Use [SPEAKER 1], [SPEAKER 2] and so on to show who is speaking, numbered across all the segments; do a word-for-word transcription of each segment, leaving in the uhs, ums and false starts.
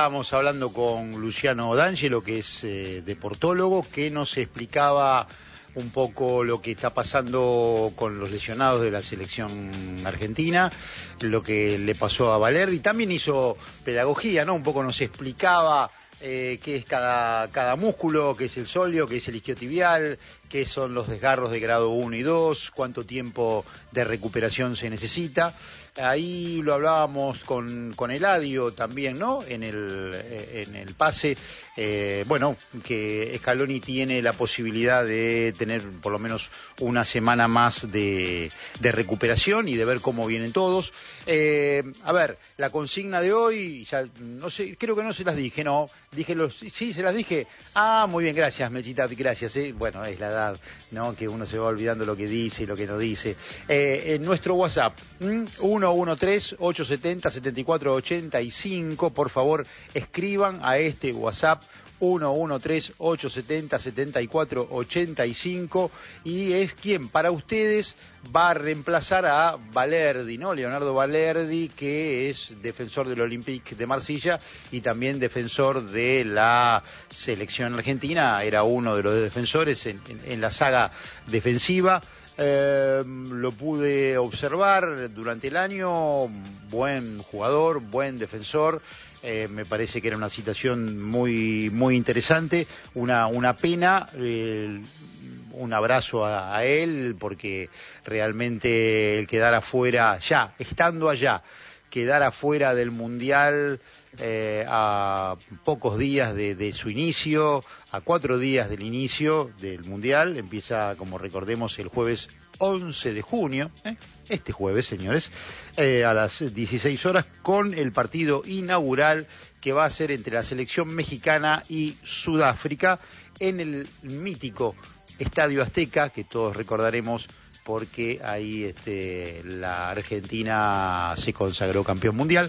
[SPEAKER 1] estábamos hablando con Luciano D'Angelo, que es eh, deportólogo, que nos explicaba un poco lo que está pasando con los lesionados de la selección argentina, lo que le pasó a Valerdi. También hizo pedagogía, ¿no? Un poco nos explicaba eh, qué es cada, cada músculo, qué es el sóleo, qué es el isquiotibial, qué son los desgarros de grado uno y dos, cuánto tiempo de recuperación se necesita. Ahí lo hablábamos con, con Eladio también, ¿no? En el, en el pase, eh, bueno, que Scaloni tiene la posibilidad de tener por lo menos una semana más de, de recuperación y de ver cómo vienen todos. Eh, a ver, la consigna de hoy, ya no sé, creo que no se las dije, ¿no? Dije los, sí, se las dije. Ah, muy bien, gracias, Mechita, gracias. ¿eh? Bueno, es la edad, ¿no? Que uno se va olvidando lo que dice y lo que no dice. Eh, en nuestro WhatsApp, ¿m? uno uno tres, ocho siete cero, siete cuatro ocho cinco, por favor, escriban a este WhatsApp uno uno tres, ocho siete cero, siete cuatro ocho cinco y es quien para ustedes va a reemplazar a Valerdi, ¿no? Leonardo Valerdi, que es defensor del Olympique de Marsella y también defensor de la selección argentina, era uno de los defensores en, en, en la saga defensiva. Eh, lo pude observar durante el año, buen jugador, buen defensor. Eh, me parece que era una situación muy muy interesante, una una pena, eh, un abrazo a, a él, porque realmente el quedar afuera, ya estando allá, quedar afuera del Mundial eh, a pocos días de, de su inicio, a cuatro días del inicio del Mundial, empieza, como recordemos, el jueves once de junio, ¿eh? este jueves, señores, eh, a las dieciséis horas, con el partido inaugural que va a ser entre la selección mexicana y Sudáfrica en el mítico Estadio Azteca, que todos recordaremos porque ahí este, la Argentina se consagró campeón mundial,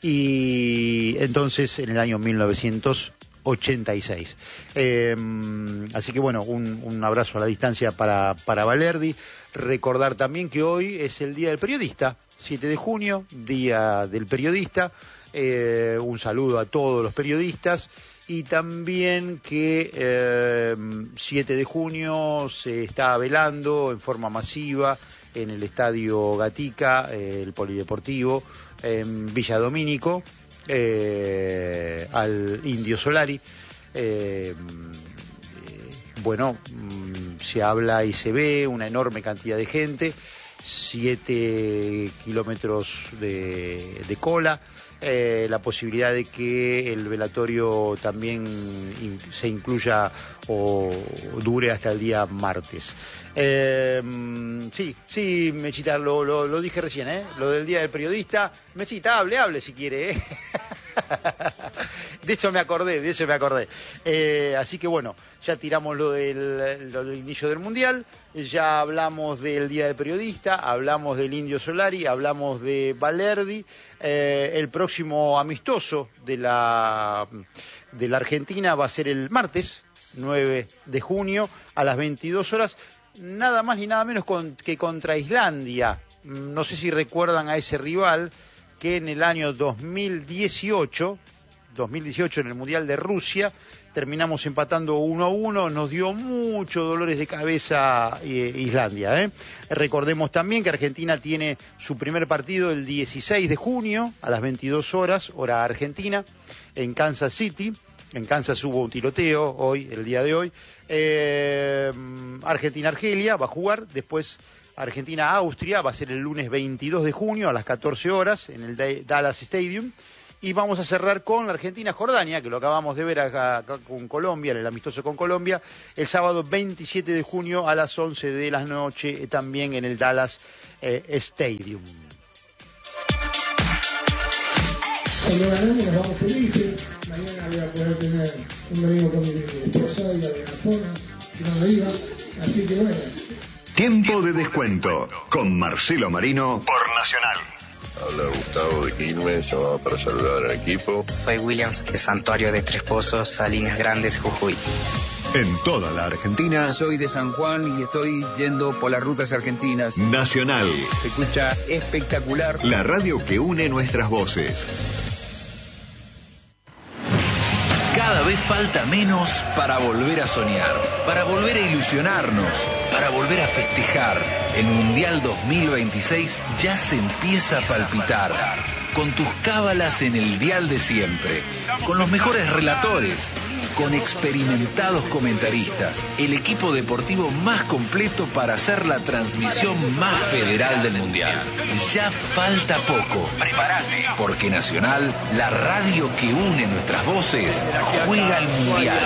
[SPEAKER 1] y entonces en el año mil novecientos ochenta y seis. Eh, así que bueno, un, un abrazo a la distancia para, para Valerdi. Recordar también que hoy es el Día del Periodista, siete de junio, Día del Periodista. Eh, un saludo a todos los periodistas. Y también que eh, siete de junio se está velando en forma masiva en el Estadio Gatica, eh, el Polideportivo, en Villa Domínico, eh, al Indio Solari. Eh, eh, bueno, se habla y se ve una enorme cantidad de gente, siete kilómetros de, de cola. Eh, la posibilidad de que el velatorio también in, se incluya o dure hasta el día martes. Eh, sí, sí, Mechita, lo, lo, lo dije recién, ¿eh? Lo del Día del Periodista. Mechita, hable, hable si quiere, ¿eh? De eso me acordé, de eso me acordé. Eh, así que bueno, ya tiramos lo del, lo del inicio del Mundial, ya hablamos del Día del Periodista, hablamos del Indio Solari, hablamos de Valerdi. Eh, el próximo amistoso de la, de la Argentina va a ser el martes, nueve de junio, a las veintidós horas, nada más ni nada menos con, que contra Islandia. No sé si recuerdan a ese rival que en el año dos mil dieciocho, dos mil dieciocho en el Mundial de Rusia, terminamos empatando uno a uno, nos dio muchos dolores de cabeza eh, Islandia. ¿eh? Recordemos también que Argentina tiene su primer partido el dieciséis de junio a las veintidós horas, hora argentina, en Kansas City. En Kansas hubo un tiroteo hoy, el día de hoy. Eh, Argentina-Argelia va a jugar, después Argentina-Austria va a ser el lunes veintidós de junio a las catorce horas en el Dallas Stadium. Y vamos a cerrar con la Argentina-Jordania, que lo acabamos de ver acá, acá con Colombia, en el amistoso con Colombia, el sábado veintisiete de junio a las once de la noche, también en el Dallas eh, Stadium.
[SPEAKER 2] Cuando ganamos nos vamos felices. Mañana voy a poder tener un domingo con mi esposa y la de Japón, si no me iba. Así que bueno.
[SPEAKER 3] Tiempo de descuento con Marcelo Marino por Nacional.
[SPEAKER 4] Habla Gustavo de Quilmes, llamado para saludar al equipo.
[SPEAKER 5] Soy Williams de Santuario de Tres Pozos, Salinas Grandes, Jujuy.
[SPEAKER 3] En toda la Argentina.
[SPEAKER 6] Soy de San Juan y estoy yendo por las rutas argentinas.
[SPEAKER 3] Nacional.
[SPEAKER 6] Se escucha espectacular.
[SPEAKER 3] La radio que une nuestras voces.
[SPEAKER 6] Cada vez falta menos para volver a soñar, para volver a ilusionarnos, para volver a festejar. El Mundial dos mil veintiséis ya se empieza a palpitar. Con tus cábalas en el dial de siempre, con los mejores relatores, con experimentados comentaristas, el equipo deportivo más completo para hacer la transmisión más federal del Mundial. Ya falta poco. Prepárate, porque Nacional, la radio que une nuestras voces, juega el Mundial.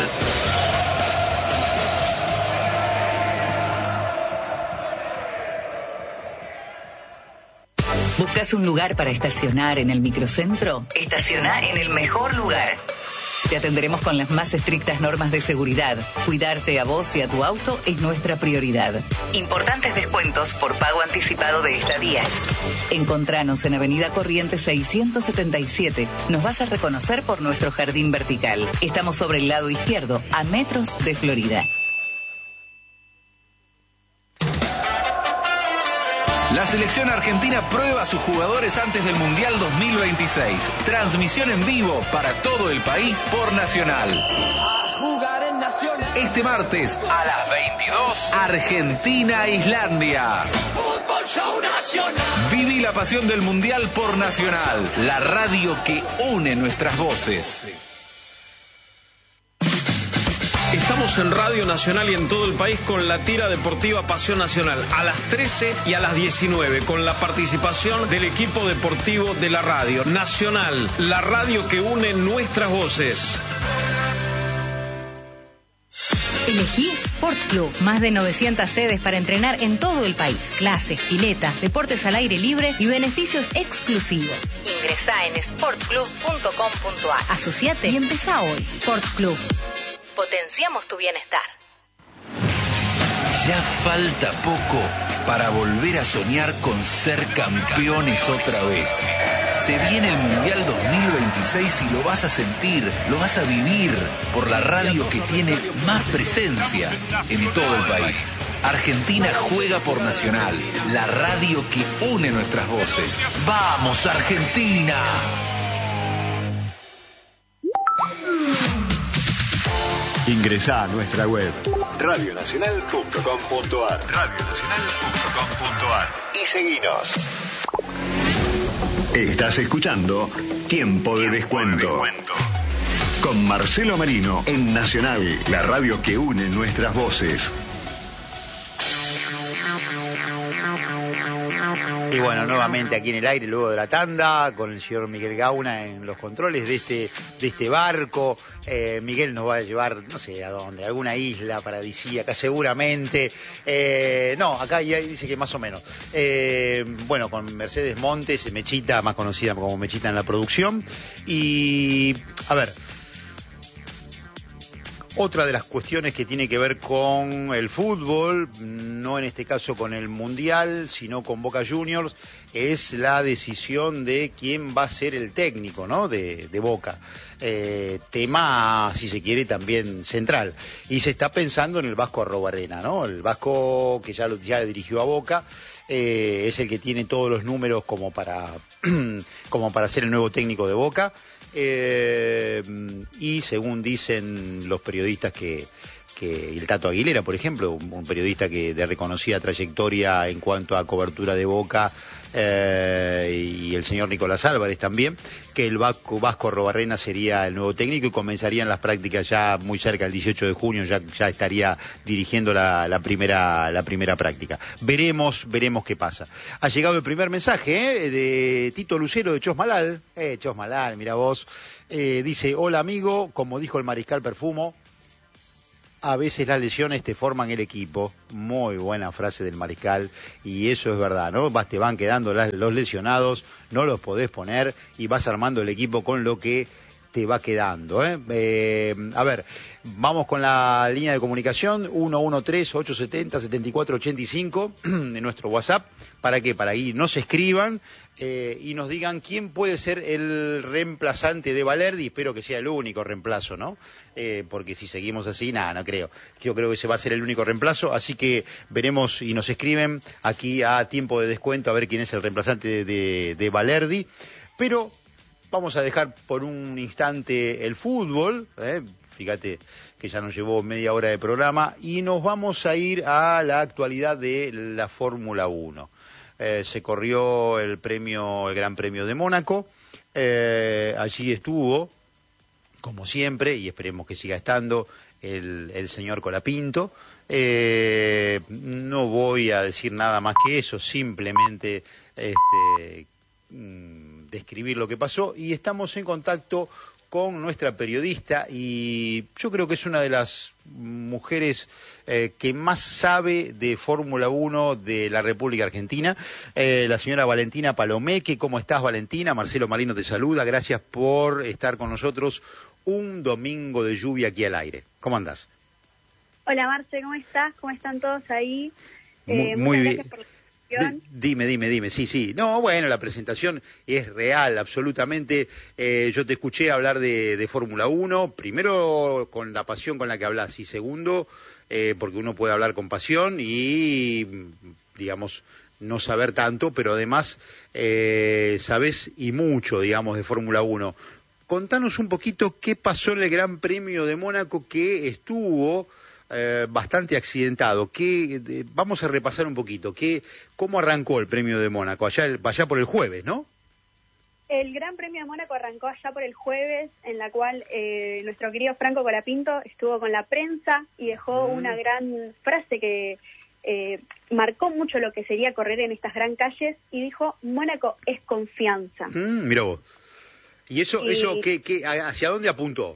[SPEAKER 7] ¿Buscas un lugar para estacionar en el microcentro? Estaciona en el mejor lugar. Te atenderemos con las más estrictas normas de seguridad. Cuidarte a vos y a tu auto es nuestra prioridad. Importantes descuentos por pago anticipado de estadías. Encontranos en Avenida Corrientes seiscientos setenta y siete. Nos vas a reconocer por nuestro jardín vertical. Estamos sobre el lado izquierdo, a metros de Florida.
[SPEAKER 6] La selección argentina prueba a sus jugadores antes del Mundial dos mil veintiséis. Transmisión en vivo para todo el país por Nacional. Este martes a las veintidós, Argentina-Islandia. Viví la pasión del Mundial por Nacional, la radio que une nuestras voces.
[SPEAKER 8] Estamos en Radio Nacional y en todo el país con la tira deportiva Pasión Nacional a las trece y a las diecinueve con la participación del equipo deportivo de la radio Nacional, la radio que une nuestras voces.
[SPEAKER 9] Elegí Sport Club, más de novecientas sedes para entrenar en todo el país. Clases, pileta, deportes al aire libre y beneficios exclusivos. Ingresá en sport club punto com punto a r. Asociate y empezá hoy. Sport Club. Potenciamos tu bienestar.
[SPEAKER 6] Ya falta poco para volver a soñar con ser campeones otra vez. Se viene el Mundial dos mil veintiséis y lo vas a sentir, lo vas a vivir por la radio que tiene más presencia en todo el país. Argentina juega por Nacional, la radio que une nuestras voces. ¡Vamos, Argentina!
[SPEAKER 3] Ingresá a nuestra web radio nacional punto com punto a r radio nacional punto com punto a r y seguinos. Estás escuchando Tiempo de Descuento con Marcelo Marino en Nacional, la radio que une nuestras voces.
[SPEAKER 1] Y bueno, nuevamente aquí en el aire, luego de la tanda, con el señor Miguel Gauna en los controles de este, de este barco. Eh, Miguel nos va a llevar, no sé a dónde, a alguna isla paradisíaca seguramente. Eh, no, acá ya dice que más o menos. Eh, bueno, con Mercedes Montes, Mechita, más conocida como Mechita en la producción. Y, a ver... Otra de las cuestiones que tiene que ver con el fútbol, no en este caso con el Mundial, sino con Boca Juniors, es la decisión de quién va a ser el técnico, ¿no? de, de Boca. Eh, tema, si se quiere, también central. Y se está pensando en el Vasco Arrobarrena, ¿no? El Vasco que ya, lo, ya dirigió a Boca, eh, es el que tiene todos los números como para, como para ser el nuevo técnico de Boca. Eh, y según dicen los periodistas que, que el Tato Aguilera, por ejemplo, un, un periodista que de reconocida trayectoria en cuanto a cobertura de Boca, eh, y el señor Nicolás Álvarez también, que el Vasco, Vasco Arrobarrena sería el nuevo técnico y comenzarían las prácticas ya muy cerca, el dieciocho de junio ya, ya estaría dirigiendo la, la primera la primera práctica. Veremos, veremos qué pasa. Ha llegado el primer mensaje, ¿eh? de Tito Lucero de Chosmalal, eh, Chosmalal, mira vos, eh, dice: hola amigo, como dijo el mariscal Perfumo, a veces las lesiones te forman el equipo. Muy buena frase del mariscal, y eso es verdad, ¿no? Vas, te van quedando las, los lesionados, no los podés poner y vas armando el equipo con lo que te va quedando, ¿eh? Eh, a ver, vamos con la línea de comunicación uno uno tres, ocho siete cero, siete cuatro ocho cinco en nuestro WhatsApp. ¿Para qué? Para que nos escriban eh, y nos digan quién puede ser el reemplazante de Valerdi. Espero que sea el único reemplazo, ¿no? Eh, porque si seguimos así, nada, no creo. Yo creo que ese va a ser el único reemplazo, así que veremos y nos escriben aquí a Tiempo de Descuento a ver quién es el reemplazante de, de, de Valerdi. Pero vamos a dejar por un instante el fútbol, ¿eh? Fíjate que ya nos llevó media hora de programa, y nos vamos a ir a la actualidad de la Fórmula uno. Eh, se corrió el premio, el Gran Premio de Mónaco, eh, allí estuvo, como siempre, y esperemos que siga estando, el, el señor Colapinto. Eh, no voy a decir nada más que eso, simplemente este, mm, describir lo que pasó, y estamos en contacto con nuestra periodista, y yo creo que es una de las mujeres eh, que más sabe de Fórmula uno de la República Argentina, eh, la señora Valentina Palomeque. ¿Cómo estás, Valentina? Marcelo Marino te saluda, gracias por estar con nosotros un domingo de lluvia aquí al aire. ¿Cómo andás?
[SPEAKER 10] Hola, Marce, ¿cómo estás? ¿Cómo están todos ahí?
[SPEAKER 1] Eh, muy bien. D- dime, dime, dime, sí, sí. No, bueno, la presentación es real, absolutamente. Eh, yo te escuché hablar de, de Fórmula uno, primero con la pasión con la que hablas, y segundo, eh, porque uno puede hablar con pasión y, digamos, no saber tanto, pero además eh, sabes y mucho, digamos, de Fórmula uno. Contanos un poquito qué pasó en el Gran Premio de Mónaco, que estuvo Eh, bastante accidentado. ¿Qué, de, vamos a repasar un poquito. ¿Qué, ¿Cómo arrancó el Premio de Mónaco? Allá, allá por el jueves, ¿no?
[SPEAKER 10] El Gran Premio de Mónaco arrancó allá por el jueves, en la cual eh, nuestro querido Franco Colapinto estuvo con la prensa y dejó mm. una gran frase que eh, marcó mucho lo que sería correr en estas gran calles, y dijo: Mónaco es confianza.
[SPEAKER 1] Mm, mirá vos. ¿Y eso, y, eso ¿qué, qué, hacia dónde apuntó?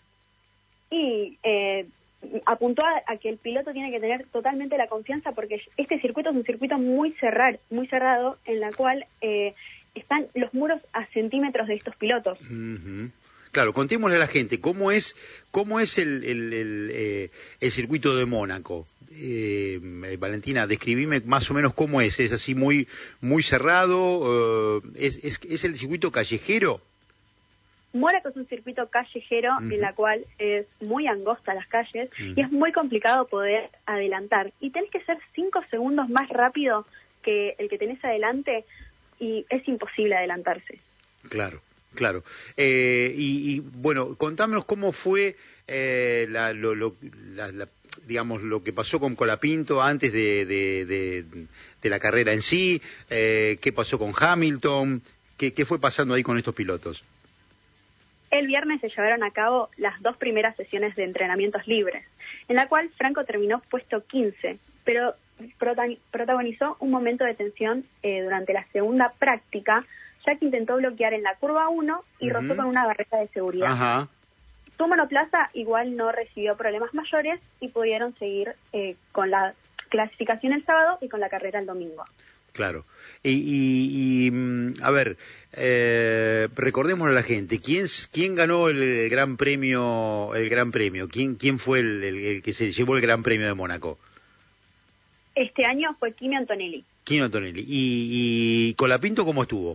[SPEAKER 10] Y... Eh, apuntó a, a que el piloto tiene que tener totalmente la confianza, porque este circuito es un circuito muy cerrado, muy cerrado, en la cual eh, están los muros a centímetros de estos pilotos.
[SPEAKER 1] Uh-huh. Claro, contémosle a la gente cómo es cómo es el el, el, eh, el circuito de Mónaco. Eh, Valentina, describime más o menos cómo es. ¿Es así muy muy cerrado? Uh, ¿es, es, ¿Es el circuito callejero?
[SPEAKER 10] Mónaco es un circuito callejero, uh-huh, en la cual es muy angosta las calles, uh-huh, y es muy complicado poder adelantar. Y tenés que ser cinco segundos más rápido que el que tenés adelante, y es imposible adelantarse.
[SPEAKER 1] Claro, claro. Eh, y, y bueno, contámonos cómo fue eh, la, lo, lo, la, la, digamos, lo que pasó con Colapinto antes de, de, de, de la carrera en sí, eh, qué pasó con Hamilton, qué, qué fue pasando ahí con estos pilotos.
[SPEAKER 10] El viernes se llevaron a cabo las dos primeras sesiones de entrenamientos libres, en la cual Franco terminó puesto quince, pero protagonizó un momento de tensión eh, durante la segunda práctica, ya que intentó bloquear en la curva uno y uh-huh, rozó con una barrera de seguridad.
[SPEAKER 1] Ajá.
[SPEAKER 10] Su monoplaza igual no recibió problemas mayores y pudieron seguir eh, con la clasificación el sábado y con la carrera el domingo.
[SPEAKER 1] Claro. Y, y, y a ver, eh, recordémosle a la gente, ¿quién, quién ganó el, el Gran Premio? El Gran Premio, ¿quién, quién fue el, el, el que se llevó el Gran Premio de Mónaco?
[SPEAKER 10] Este año fue Kimi Antonelli.
[SPEAKER 1] Kimi Antonelli. ¿Y, y Colapinto cómo estuvo?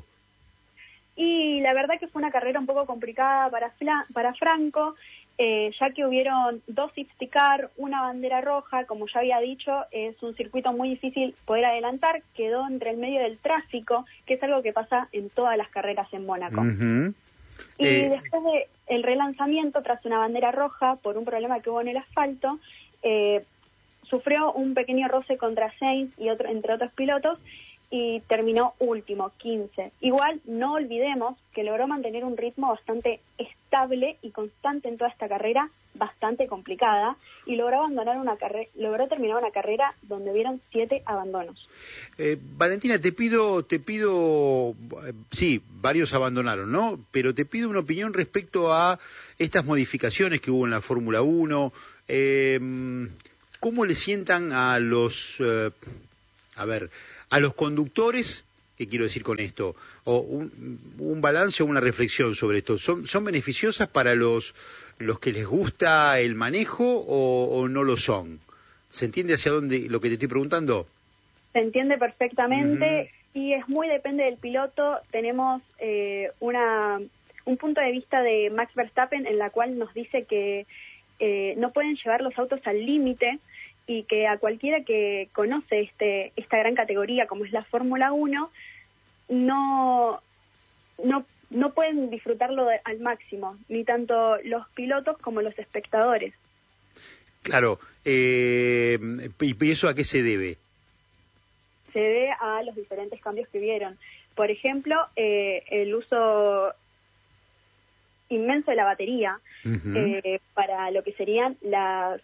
[SPEAKER 10] Y la verdad que fue una carrera un poco complicada para Fla, para Franco. Eh, ya que hubieron dos safety car, una bandera roja, como ya había dicho, es un circuito muy difícil poder adelantar, quedó entre el medio del tráfico, que es algo que pasa en todas las carreras en Mónaco. Uh-huh. Y eh... después del relanzamiento, tras una bandera roja, por un problema que hubo en el asfalto, eh, sufrió un pequeño roce contra Sainz y otro, entre otros pilotos, y terminó último, quince. Igual, no olvidemos que logró mantener un ritmo bastante estable y constante en toda esta carrera, bastante complicada, y logró abandonar una carrera, logró terminar una carrera donde hubieron siete abandonos.
[SPEAKER 1] Eh, Valentina, te pido, te pido, sí, varios abandonaron, ¿no? Pero te pido una opinión respecto a estas modificaciones que hubo en la Fórmula uno. Eh, ¿Cómo le sientan a los, eh, a ver, a los conductores? ¿Qué quiero decir con esto? O un, un balance o una reflexión sobre esto. ¿Son, son beneficiosas para los, los que les gusta el manejo o, o no lo son? ¿Se entiende hacia dónde lo que te estoy preguntando?
[SPEAKER 10] Se entiende perfectamente, uh-huh, y es muy depende del piloto. Tenemos eh, una un punto de vista de Max Verstappen en la cual nos dice que eh, no pueden llevar los autos al límite, y que a cualquiera que conoce este esta gran categoría como es la Fórmula uno, no, no no pueden disfrutarlo de, al máximo, ni tanto los pilotos como los espectadores.
[SPEAKER 1] Claro, eh, ¿y eso a qué se debe?
[SPEAKER 10] Se debe a los diferentes cambios que hubieron. Por ejemplo, eh, el uso inmenso de la batería uh-huh. eh, para lo que serían las...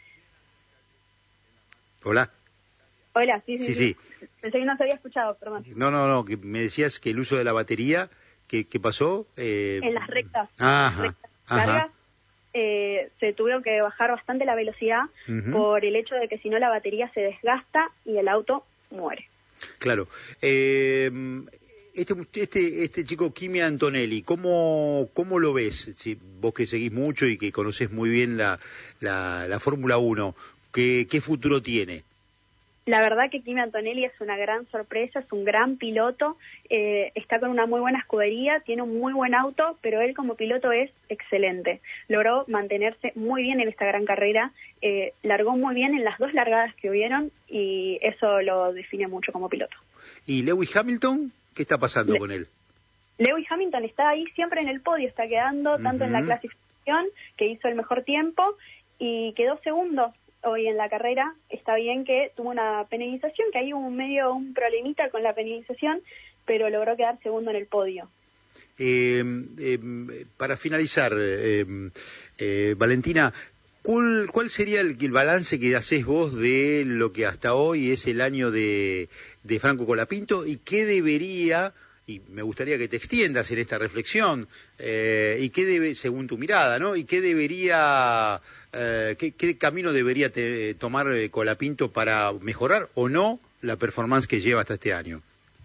[SPEAKER 1] Hola.
[SPEAKER 10] Hola, sí, sí,
[SPEAKER 1] sí.
[SPEAKER 10] sí.
[SPEAKER 1] sí.
[SPEAKER 10] Pensé que no se había escuchado, perdón.
[SPEAKER 1] No, no, no, que me decías que el uso de la batería, ¿qué, qué pasó? Eh...
[SPEAKER 10] En las rectas,
[SPEAKER 1] ajá,
[SPEAKER 10] rectas
[SPEAKER 1] ajá.
[SPEAKER 10] largas, eh, se tuvieron que bajar bastante la velocidad uh-huh. por el hecho de que si no la batería se desgasta y el auto muere.
[SPEAKER 1] Claro. Eh, este, este, este chico Kimi Antonelli, ¿cómo, cómo lo ves? Si vos que seguís mucho y que conocés muy bien la, la, la Fórmula uno, ¿qué, qué futuro tiene?
[SPEAKER 10] La verdad que Kimi Antonelli es una gran sorpresa, es un gran piloto, eh, está con una muy buena escudería, tiene un muy buen auto, pero él como piloto es excelente. Logró mantenerse muy bien en esta gran carrera, eh, largó muy bien en las dos largadas que hubieron y eso lo define mucho como piloto.
[SPEAKER 1] ¿Y Lewis Hamilton? ¿Qué está pasando
[SPEAKER 10] Le-
[SPEAKER 1] con él?
[SPEAKER 10] Lewis Hamilton está ahí siempre en el podio, está quedando uh-huh. tanto en la clasificación, que hizo el mejor tiempo, y quedó segundo hoy en la carrera. Está bien que tuvo una penalización, que hay un medio un problemita con la penalización, pero logró quedar segundo en el podio.
[SPEAKER 1] Eh, eh, para finalizar, eh, eh, Valentina, ¿cuál, cuál sería el, el balance que haces vos de lo que hasta hoy es el año de, de Franco Colapinto y qué debería, y me gustaría que te extiendas en esta reflexión, eh, y qué debe, según tu mirada, ¿no? Y qué debería, eh, qué, qué camino debería te, tomar Colapinto para mejorar o no la performance que lleva hasta este año?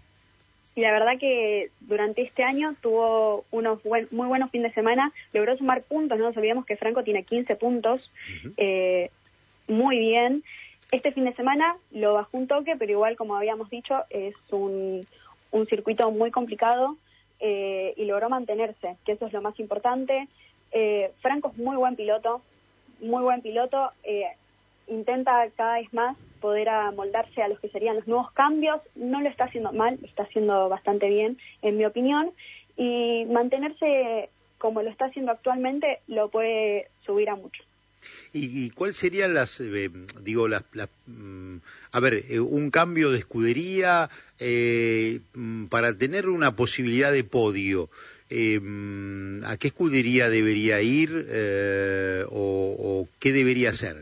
[SPEAKER 10] Y la verdad que durante este año tuvo unos buen, muy buenos fines de semana, logró sumar puntos, no nos olvidemos que Franco tiene quince puntos, uh-huh. eh, muy bien. Este fin de semana lo bajó un toque, pero igual, como habíamos dicho, es un, un circuito muy complicado eh, y logró mantenerse, que eso es lo más importante. Eh, Franco es muy buen piloto, muy buen piloto, eh, intenta cada vez más poder amoldarse a los que serían los nuevos cambios, no lo está haciendo mal, lo está haciendo bastante bien, en mi opinión, y mantenerse como lo está haciendo actualmente lo puede subir a mucho.
[SPEAKER 1] ¿Y, y cuáles serían las, eh, digo, las, las mm, a ver, eh, un cambio de escudería eh, para tener una posibilidad de podio? Eh, ¿A qué escudería debería ir eh, o, o qué debería hacer?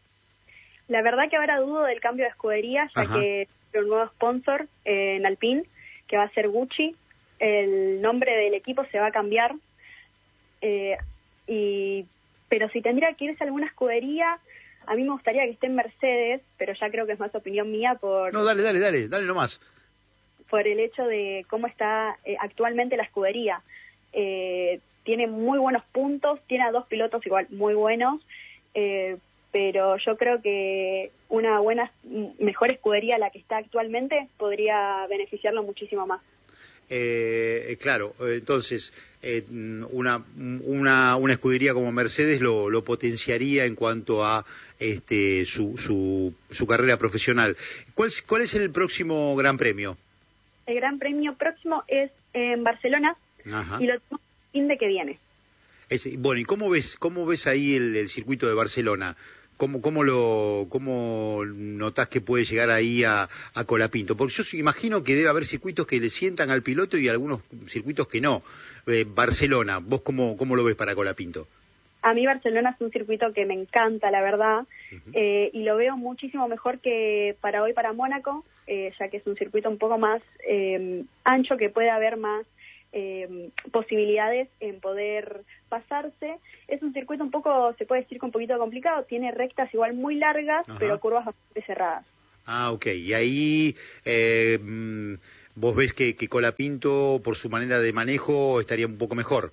[SPEAKER 10] La verdad que ahora dudo del cambio de escudería, ya Ajá. que hay un nuevo sponsor eh, en Alpine, que va a ser Gucci. El nombre del equipo se va a cambiar, eh, y pero si tendría que irse a alguna escudería, a mí me gustaría que esté en Mercedes, pero ya creo que es más opinión mía por...
[SPEAKER 1] No, dale, dale, dale, dale nomás.
[SPEAKER 10] Por el hecho de cómo está eh, actualmente la escudería. Eh, tiene muy buenos puntos, tiene a dos pilotos igual muy buenos, eh, pero yo creo que una buena, mejor escudería la que está actualmente podría beneficiarlo muchísimo más.
[SPEAKER 1] Eh, claro, entonces eh, una, una una escudería como Mercedes lo, lo potenciaría en cuanto a este su su, su carrera profesional. ¿Cuál, ¿Cuál es el próximo Gran Premio?
[SPEAKER 10] El Gran Premio próximo es en Barcelona. Ajá. Y lo tenemos el fin de que viene.
[SPEAKER 1] Es, bueno, ¿y cómo ves cómo ves ahí el, el circuito de Barcelona? ¿Cómo, cómo lo cómo notás que puede llegar ahí a, a Colapinto? Porque yo imagino que debe haber circuitos que le sientan al piloto y algunos circuitos que no. Eh, Barcelona, ¿vos cómo, cómo lo ves para Colapinto?
[SPEAKER 10] A mí Barcelona es un circuito que me encanta, la verdad, uh-huh. eh, y lo veo muchísimo mejor que para hoy para Mónaco, eh, ya que es un circuito un poco más eh, ancho, que puede haber más eh, posibilidades en poder pasarse. Es un circuito un poco, se puede decir que un poquito complicado, tiene rectas igual muy largas, Ajá. pero curvas bastante cerradas.
[SPEAKER 1] Ah, ok, y ahí eh, vos ves que, que Colapinto, por su manera de manejo, estaría un poco mejor.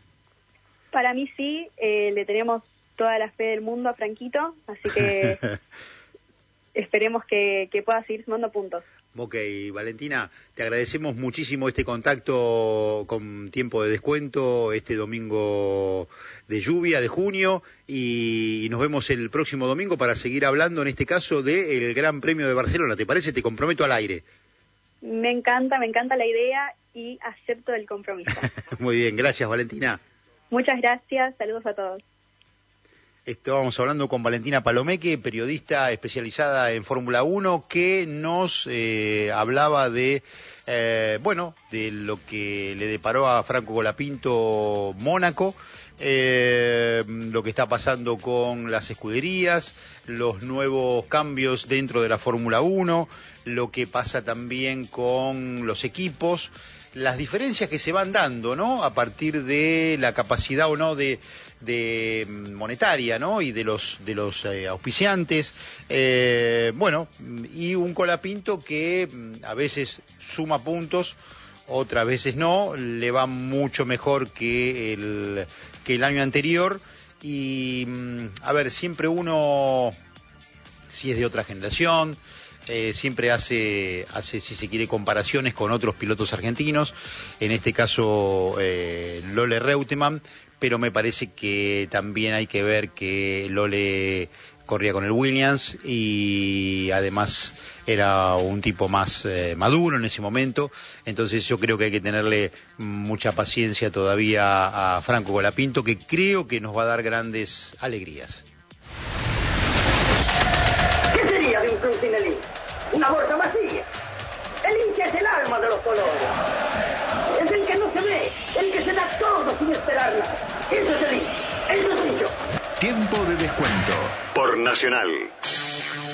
[SPEAKER 10] Para mí sí, eh, le tenemos toda la fe del mundo a Franquito, así que esperemos que, que pueda seguir sumando puntos.
[SPEAKER 1] Ok, Valentina, te agradecemos muchísimo este contacto con Tiempo de Descuento, este domingo de lluvia de junio, y nos vemos el próximo domingo para seguir hablando, en este caso, del Gran Premio de Barcelona. ¿Te parece? Te comprometo al aire.
[SPEAKER 10] Me encanta, me encanta la idea, y acepto el compromiso.
[SPEAKER 1] Muy bien, gracias Valentina.
[SPEAKER 10] Muchas gracias, saludos a todos.
[SPEAKER 1] Estábamos hablando con Valentina Palomeque, periodista especializada en Fórmula uno, que nos eh, hablaba de, eh, bueno, de lo que le deparó a Franco Colapinto Mónaco, eh, lo que está pasando con las escuderías, los nuevos cambios dentro de la Fórmula uno, lo que pasa también con los equipos, las diferencias que se van dando, ¿no? A partir de la capacidad o no de, de monetaria, ¿no? Y de los de los eh, auspiciantes, eh, bueno, y un Colapinto que a veces suma puntos, otras veces no, le va mucho mejor que el que el año anterior y a ver, siempre uno, si es de otra generación, Eh, siempre hace, hace, si se quiere, comparaciones con otros pilotos argentinos, en este caso eh, Lole Reutemann, pero me parece que también hay que ver que Lole corría con el Williams y además era un tipo más eh, maduro en ese momento, entonces yo creo que hay que tenerle mucha paciencia todavía a Franco Colapinto, que creo que nos va a dar grandes alegrías.
[SPEAKER 11] ¿Qué sería de un club sin el hincha? Una bolsa vacía. El hincha es el alma de los colores. Es el que no se ve, el que se da todo sin esperar nada. Eso es el hincha. Eso soy yo.
[SPEAKER 3] Tiempo de descuento por Nacional.